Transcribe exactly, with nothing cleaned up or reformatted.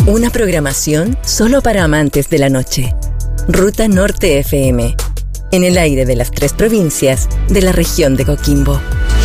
Una programación solo para amantes de la noche. Ruta Norte F M. En el aire de las tres provincias de la región de Coquimbo.